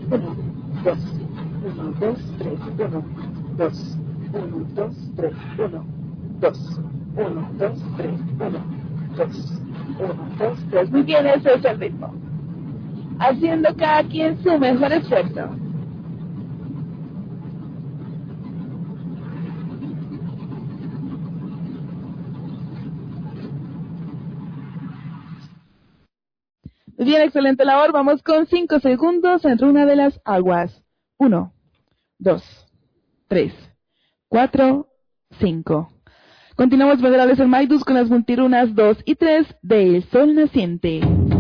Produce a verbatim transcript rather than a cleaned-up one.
uno, dos, uno, dos, tres, uno, dos, uno, dos, tres, uno, dos, uno, dos, tres, uno, dos, uno, dos, tres. Muy bien, ese es el ritmo. Haciendo cada quien su mejor esfuerzo. Muy bien, excelente labor. Vamos con cinco segundos entre una de las aguas. Uno, dos, tres, cuatro, cinco. Continuamos, Venerales en Maidus, con las multirunas dos y tres del Sol Naciente.